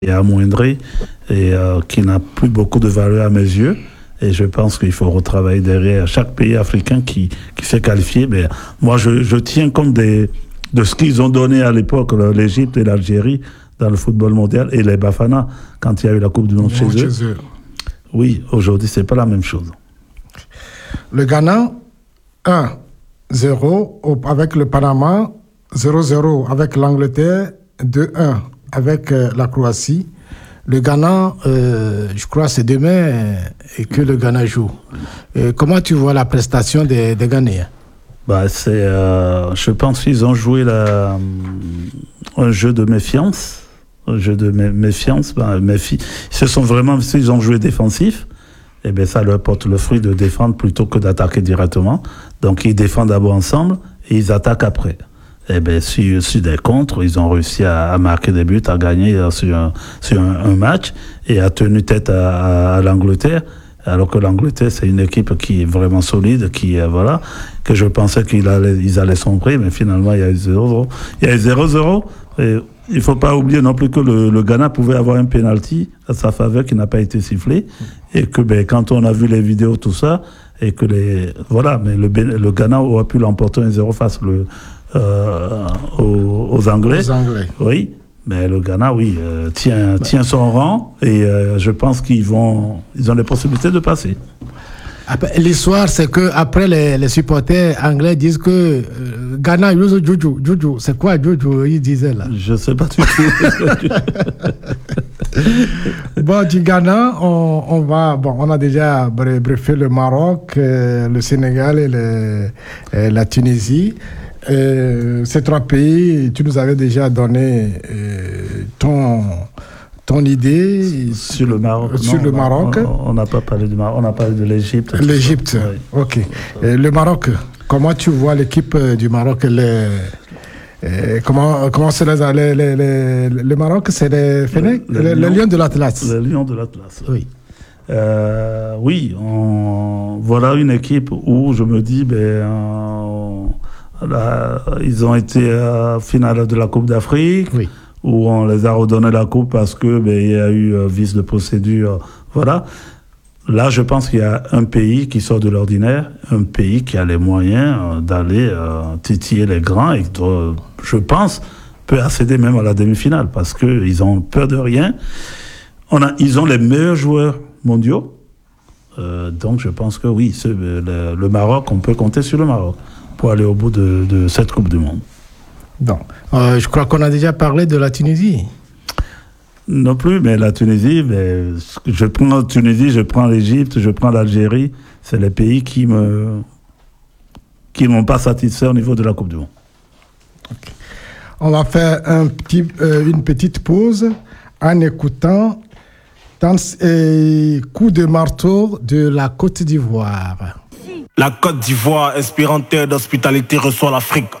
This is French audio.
est amoindri et qui n'a plus beaucoup de valeur à mes yeux. Et je pense qu'il faut retravailler derrière chaque pays africain qui s'est qualifié. Mais moi, je tiens compte de ce qu'ils ont donné à l'époque, l'Égypte et l'Algérie, dans le football mondial, et les Bafana, quand il y a eu la Coupe du Monde chez eux. Oui, aujourd'hui, c'est pas la même chose. Le Ghana, 1-0 avec le Panama, 0-0 avec l'Angleterre, 2-1 avec la Croatie. Le Ghana, je crois c'est demain et que le Ghana joue. Comment tu vois la prestation des Ghanéens? Je pense qu'ils ont joué un jeu de méfiance. Un jeu de méfiance. S'ils ont joué défensif, ça leur porte le fruit de défendre plutôt que d'attaquer directement. Donc ils défendent d'abord ensemble et ils attaquent après. Sur des contres, ils ont réussi à marquer des buts, à gagner sur un match et à tenu tête à l'Angleterre. Alors que l'Angleterre, c'est une équipe qui est vraiment solide, que je pensais qu'ils allaient sombrer, mais finalement, il y a eu 0-0. Il y a eu 0-0. Et il ne faut pas oublier non plus que le Ghana pouvait avoir un penalty à sa faveur qui n'a pas été sifflé. Et que quand on a vu les vidéos, tout ça, et que mais le Ghana aurait pu l'emporter 1-0 face aux Anglais. Oui. Mais le Ghana, tient son rang et je pense ils ont les possibilités de passer. L'histoire, c'est que après les supporters anglais disent que Ghana use Juju. C'est quoi Juju? Ils disaient là. Je sais pas du tout. Bon, du Ghana, on a déjà briefé le Maroc, le Sénégal et la Tunisie. Ces trois pays, tu nous avais déjà donné ton idée sur le Maroc. On n'a pas parlé du Maroc, on a parlé de l'Égypte. L'Égypte, oui. Ok. Le Maroc, comment tu vois l'équipe du Maroc? Comment c'est le Maroc, c'est les Fennecs, les Lions de l'Atlas. Les Lions de l'Atlas. Oui. Voilà une équipe où je me dis, ils ont été à finale de la Coupe d'Afrique, oui, où on les a redonné la coupe parce que il y a eu vice de procédure. Voilà. Là, je pense qu'il y a un pays qui sort de l'ordinaire, un pays qui a les moyens d'aller titiller les grands et je pense, peut accéder même à la demi-finale parce qu'ils ont peur de rien. Ils ont les meilleurs joueurs mondiaux. Donc, je pense que oui, le Maroc, on peut compter sur le Maroc pour aller au bout de cette Coupe du Monde. Donc, je crois qu'on a déjà parlé de la Tunisie. Non plus, mais la Tunisie, je prends la Tunisie, je prends l'Égypte, je prends l'Algérie. C'est les pays qui m'ont pas satisfait au niveau de la Coupe du Monde. Okay. On va faire une petite pause en écoutant Coup de marteau de la Côte d'Ivoire. La Côte d'Ivoire, inspirante terre d'hospitalité, reçoit l'Afrique.